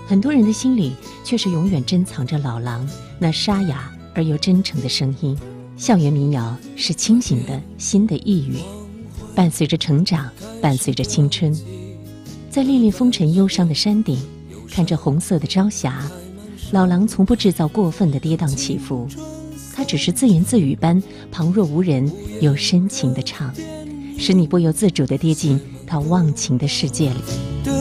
很多人的心里却是永远珍藏着老狼那沙哑而又真诚的声音。校园民谣是清醒的新的呓语，伴随着成长，伴随着青春。在历历风尘忧伤的山顶，看着红色的朝霞，老狼从不制造过分的跌宕起伏，他只是自言自语般旁若无人又深情地唱，使你不由自主地跌进他忘情的世界里。